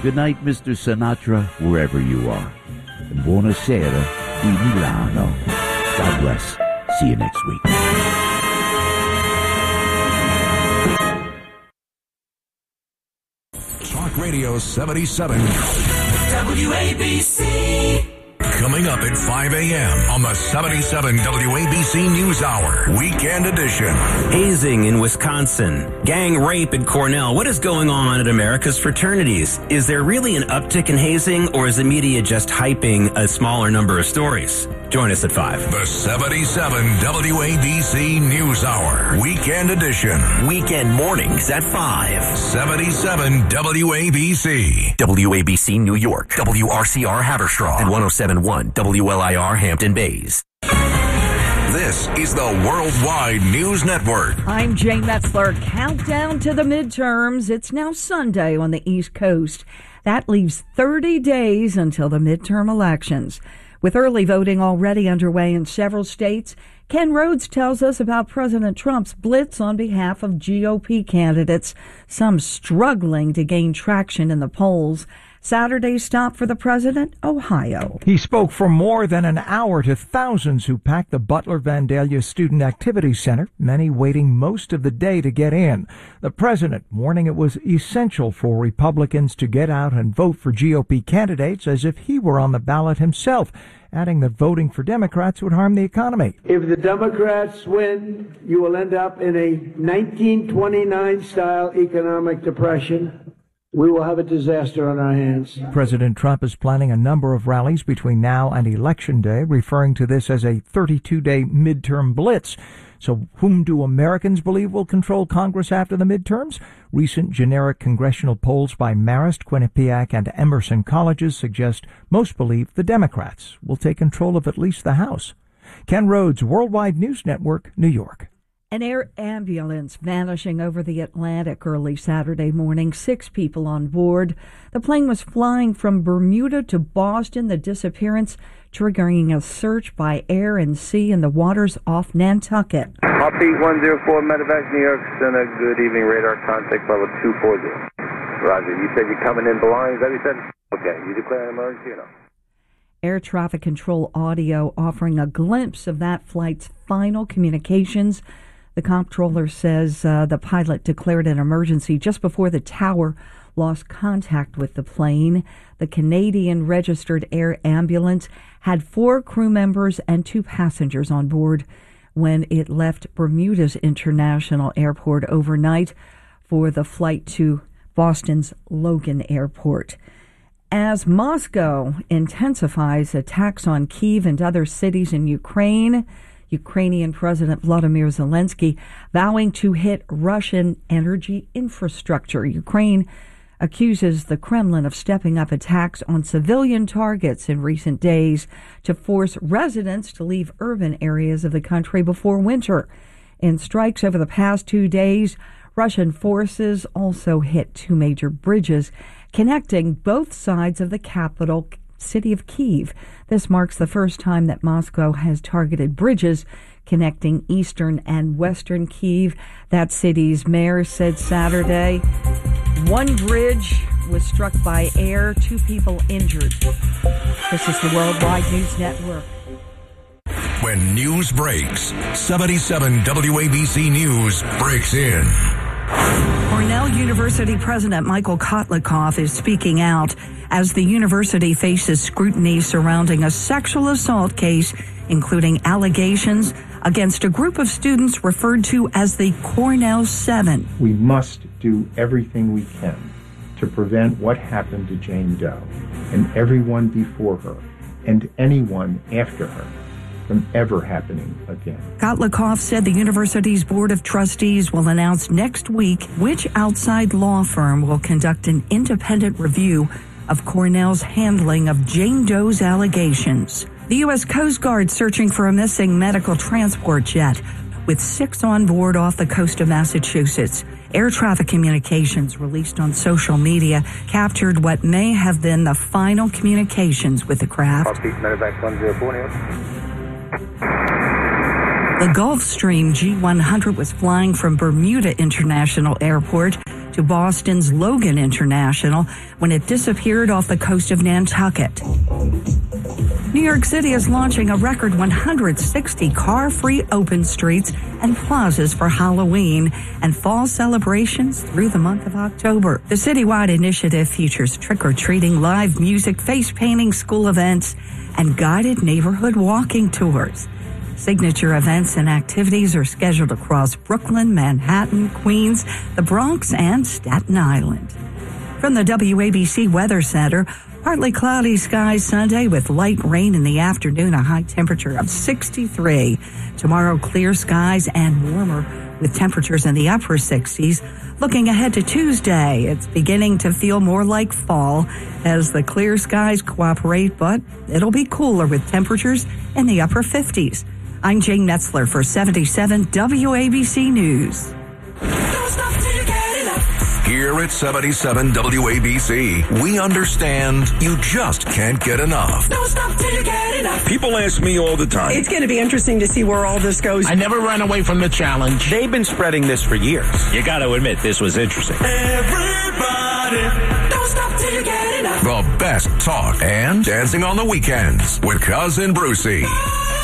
Good night, Mr. Sinatra, wherever you are. And buonasera di Milano. God bless. See you next week. Talk Radio 77. WABC. Coming up at 5 a.m. on the 77 WABC News Hour, Weekend Edition. Hazing in Wisconsin. Gang rape at Cornell. What is going on at America's fraternities? Is there really an uptick in hazing, or is the media just hyping a smaller number of stories? Join us at 5. The 77 WABC News Hour, Weekend Edition. Weekend mornings at 5. 77 WABC. WABC New York. WRCR Haverstraw. And 107.1 WLIR Hampton Bays. This is the Worldwide News Network. I'm Jane Metzler. Countdown to the midterms. It's now Sunday on the East Coast. That leaves 30 days until the midterm elections. With early voting already underway in several states, Ken Rhodes tells us about President Trump's blitz on behalf of GOP candidates, some struggling to gain traction in the polls. Saturday's stop for the president, Ohio. He spoke for more than an hour to thousands who packed the Butler Vandalia Student Activity Center, many waiting most of the day to get in. The president warning it was essential for Republicans to get out and vote for GOP candidates as if he were on the ballot himself, adding that voting for Democrats would harm the economy. If the Democrats win, you will end up in a 1929-style economic depression. We will have a disaster on our hands. President Trump is planning a number of rallies between now and Election Day, referring to this as a 32-day midterm blitz. So whom do Americans believe will control Congress after the midterms? Recent generic congressional polls by Marist, Quinnipiac, and Emerson colleges suggest most believe the Democrats will take control of at least the House. Ken Rhodes, Worldwide News Network, New York. An air ambulance vanishing over the Atlantic early Saturday morning. 6 people on board. The plane was flying from Bermuda to Boston. The disappearance triggering a search by air and sea in the waters off Nantucket. Offbeat 104, Medevac, New York Center. Good evening, radar contact level 240. Roger, you said you're coming in belonging, is that what you said? Okay, you declare an emergency or no? Air traffic control audio offering a glimpse of that flight's final communications. The comptroller says the pilot declared an emergency just before the tower lost contact with the plane. The Canadian registered air ambulance had 4 crew members and 2 passengers on board when it left Bermuda's International Airport overnight for the flight to Boston's Logan Airport. As Moscow intensifies attacks on Kyiv and other cities in Ukraine, Ukrainian President Volodymyr Zelensky vowing to hit Russian energy infrastructure. Ukraine accuses the Kremlin of stepping up attacks on civilian targets in recent days to force residents to leave urban areas of the country before winter. In strikes over the past 2 days, Russian forces also hit 2 major bridges connecting both sides of the capital city of Kyiv. This marks the first time that Moscow has targeted bridges connecting eastern and western Kyiv. That city's mayor said Saturday 1 bridge was struck by air, 2 people injured. This is the Worldwide News Network. When news breaks, 77 WABC News breaks in. Cornell University President Michael Kotlikoff is speaking out as the university faces scrutiny surrounding a sexual assault case, including allegations against a group of students referred to as the Cornell 7. We must do everything we can to prevent what happened to Jane Doe and everyone before her and anyone after her from ever happening again. Kotlikoff said the university's Board of Trustees will announce next week which outside law firm will conduct an independent review of Cornell's handling of Jane Doe's allegations. The U.S. Coast Guard searching for a missing medical transport jet with 6 on board off the coast of Massachusetts. Air traffic communications released on social media captured what may have been the final communications with the craft. The Gulfstream G100 was flying from Bermuda International Airport to Boston's Logan International when it disappeared off the coast of Nantucket. New York City is launching a record 160 car-free open streets and plazas for Halloween and fall celebrations through the month of October. The citywide initiative features trick-or-treating, live music, face painting, school events, and guided neighborhood walking tours. Signature events and activities are scheduled across Brooklyn, Manhattan, Queens, the Bronx, and Staten Island. From the WABC Weather Center, partly cloudy skies Sunday with light rain in the afternoon, a high temperature of 63. Tomorrow, clear skies and warmer with temperatures in the upper 60s. Looking ahead to Tuesday, it's beginning to feel more like fall as the clear skies cooperate, but it'll be cooler with temperatures in the upper 50s. I'm Jane Metzler for 77 WABC News. Here at 77 WABC, we understand you just can't get enough. Don't stop till you get enough. People ask me all the time. It's going to be interesting to see where all this goes. I never ran away from the challenge. They've been spreading this for years. You got to admit, this was interesting. Everybody, don't stop till you get enough. The best talk and dancing on the weekends with Cousin Brucey.